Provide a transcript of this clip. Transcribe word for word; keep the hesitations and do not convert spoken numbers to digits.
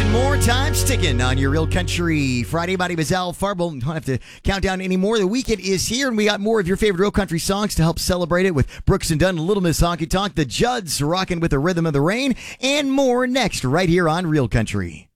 And more time sticking on your Real Country Friday. My name is Al Farble. Don't have to count down anymore. The weekend is here, and we got more of your favorite Real Country songs to help celebrate it with Brooks and Dunn, Little Miss Honky Tonk, the Judds rocking with the rhythm of the rain, and more next right here on Real Country.